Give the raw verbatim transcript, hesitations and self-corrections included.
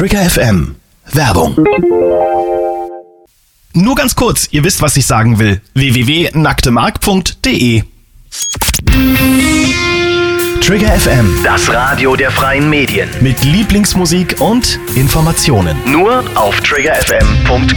Trigger F M. Werbung. Nur ganz kurz, ihr wisst, was ich sagen will. w w w punkt nacktemark punkt de Trigger F M. Das Radio der freien Medien. Mit Lieblingsmusik und Informationen. Nur auf trigger f m punkt com.